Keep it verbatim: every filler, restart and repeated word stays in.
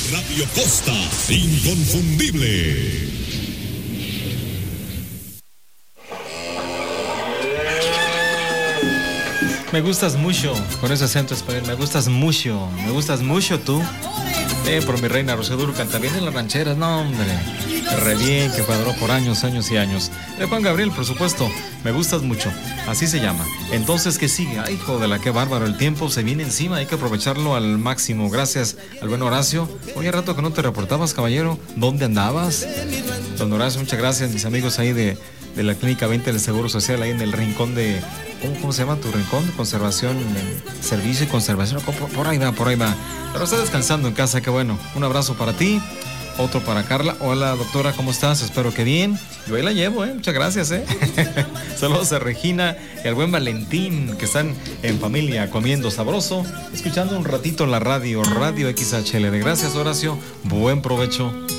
Radio Costa, inconfundible. Me gustas mucho, con ese acento español, me gustas mucho, me gustas mucho tú. Eh, por mi reina Rocío Dúrcal, también en las rancheras, no hombre, re bien, que padró por años, años y años. De Juan Gabriel, por supuesto, me gustas mucho, así se llama. Entonces, ¿qué sigue? Ay, hijo de la que bárbaro, el tiempo se viene encima, hay que aprovecharlo al máximo. Gracias al buen Horacio. Oye, rato que no te reportabas, caballero, ¿dónde andabas? Don Horacio, muchas gracias, mis amigos ahí de, de la Clínica veinte del Seguro Social, ahí en el rincón de... ¿Cómo, ¿Cómo se llama tu rincón? Conservación, eh, servicio y conservación. Por, por ahí va, por ahí va. Pero está descansando en casa, qué bueno. Un abrazo para ti, otro para Carla. Hola, doctora, ¿cómo estás? Espero que bien. Yo ahí la llevo, ¿eh? Muchas gracias, ¿eh? Saludos a Regina y al buen Valentín, que están en familia comiendo sabroso, escuchando un ratito la radio, Radio X H L. Gracias, Horacio. Buen provecho.